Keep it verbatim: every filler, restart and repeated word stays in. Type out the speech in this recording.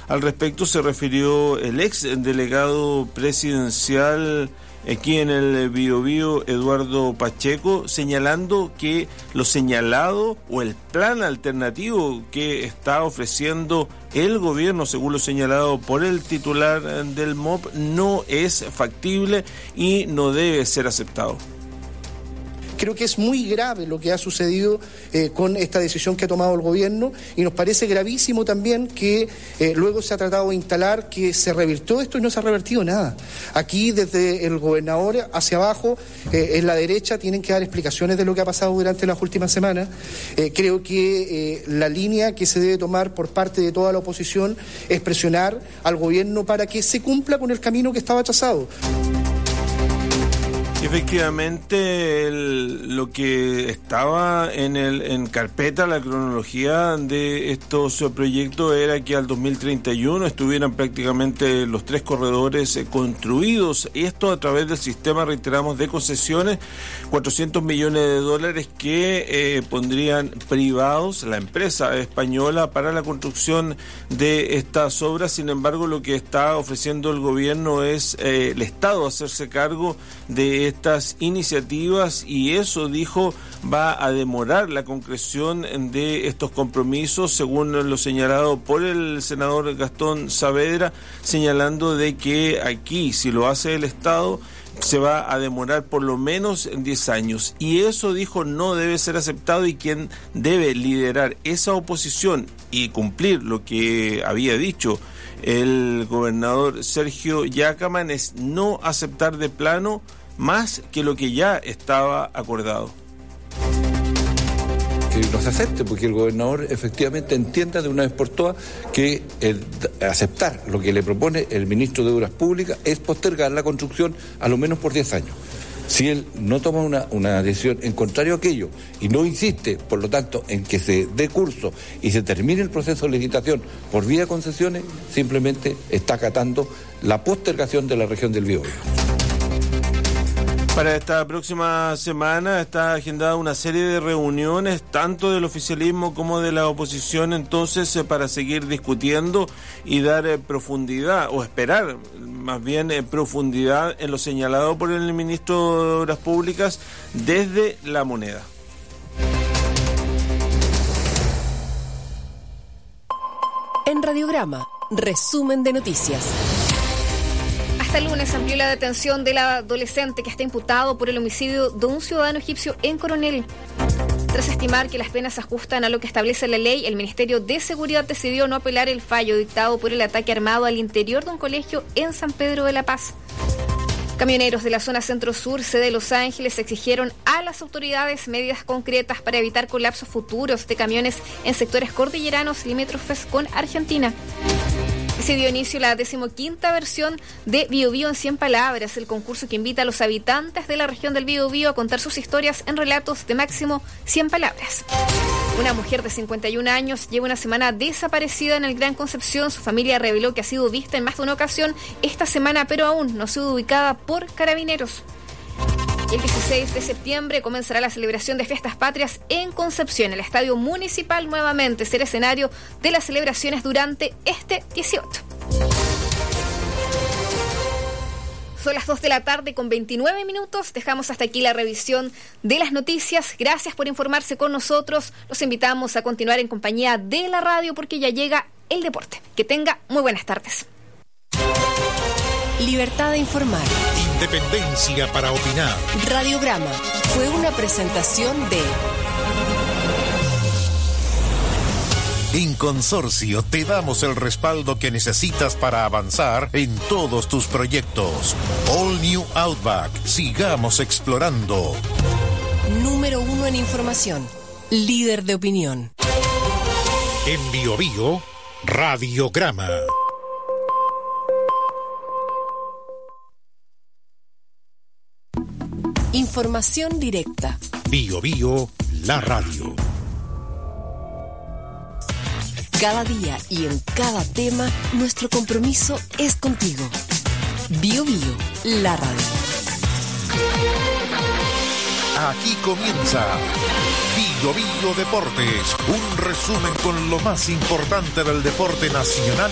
Al respecto se refirió el ex delegado presidencial aquí en el Biobío, Eduardo Pacheco, señalando que lo señalado o el plan alternativo que está ofreciendo el gobierno, según lo señalado por el titular del M O P, no es factible y no debe ser aceptado. Creo que es muy grave lo que ha sucedido eh, con esta decisión que ha tomado el gobierno, y nos parece gravísimo también que eh, luego se ha tratado de instalar que se revirtió esto y no se ha revertido nada. Aquí desde el gobernador hacia abajo, eh, en la derecha, tienen que dar explicaciones de lo que ha pasado durante las últimas semanas. Eh, creo que eh, la línea que se debe tomar por parte de toda la oposición es presionar al gobierno para que se cumpla con el camino que estaba trazado. Efectivamente, el, lo que estaba en el en carpeta, la cronología de estos proyectos era que al dos mil treinta y uno estuvieran prácticamente los tres corredores eh, construidos, y esto a través del sistema, reiteramos, de concesiones, cuatrocientos millones de dólares que eh, pondrían privados, la empresa española, para la construcción de estas obras. Sin embargo, lo que está ofreciendo el gobierno es eh, el Estado hacerse cargo de estas iniciativas, y eso, dijo, va a demorar la concreción de estos compromisos, según lo señalado por el senador Gastón Saavedra, señalando de que aquí, si lo hace el Estado, se va a demorar por lo menos diez años, y eso, dijo, no debe ser aceptado, y quien debe liderar esa oposición y cumplir lo que había dicho el gobernador Sergio Yacamán es no aceptar de plano más que lo que ya estaba acordado. Que no se acepte, porque el gobernador efectivamente entienda de una vez por todas que el aceptar lo que le propone el ministro de Obras Públicas es postergar la construcción a lo menos por diez años. Si él no toma una, una decisión en contrario a aquello y no insiste, por lo tanto, en que se dé curso y se termine el proceso de licitación por vía de concesiones, simplemente está acatando la postergación de la región del Biobío. Para esta próxima semana está agendada una serie de reuniones, tanto del oficialismo como de la oposición, entonces, para seguir discutiendo y dar eh, profundidad, o esperar más bien eh, profundidad en lo señalado por el ministro de Obras Públicas desde La Moneda. En Radiograma, resumen de noticias. Este lunes amplió la detención del adolescente que está imputado por el homicidio de un ciudadano egipcio en Coronel. Tras estimar que las penas se ajustan a lo que establece la ley, el Ministerio de Seguridad decidió no apelar el fallo dictado por el ataque armado al interior de un colegio en San Pedro de la Paz. Camioneros de la zona centro-sur, sede de Los Ángeles, exigieron a las autoridades medidas concretas para evitar colapsos futuros de camiones en sectores cordilleranos limítrofes con Argentina. Se dio inicio la decimoquinta versión de Biobío en cien palabras, el concurso que invita a los habitantes de la región del Biobío a contar sus historias en relatos de máximo cien palabras. Una mujer de cincuenta y un años lleva una semana desaparecida en el Gran Concepción. Su familia reveló que ha sido vista en más de una ocasión esta semana, pero aún no ha sido ubicada por carabineros. El dieciséis de septiembre comenzará la celebración de Fiestas Patrias en Concepción. El Estadio Municipal nuevamente será escenario de las celebraciones durante este dieciocho. Son las dos de la tarde con veintinueve minutos. Dejamos hasta aquí la revisión de las noticias. Gracias por informarse con nosotros. Los invitamos a continuar en compañía de la radio porque ya llega el deporte. Que tenga muy buenas tardes. Libertad de informar. Independencia para opinar. Radiograma fue una presentación de... En Consorcio te damos el respaldo que necesitas para avanzar en todos tus proyectos. All New Outback. Sigamos explorando. Número uno en información. Líder de opinión. En Biobío, Radiograma. Información directa. Biobío, la radio. Cada día y en cada tema, nuestro compromiso es contigo. Biobío, la radio. Aquí comienza Biobío Deportes, un resumen con lo más importante del deporte nacional